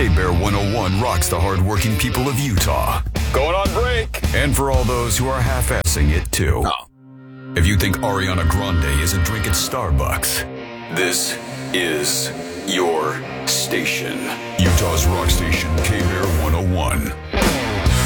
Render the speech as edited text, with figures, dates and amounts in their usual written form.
K-Bear 101 rocks the hardworking people of Utah. Going on break. And for all those who are half-assing it, too. Oh. If you think Ariana Grande is a drink at Starbucks, this is your station. Utah's rock station, K-Bear 101.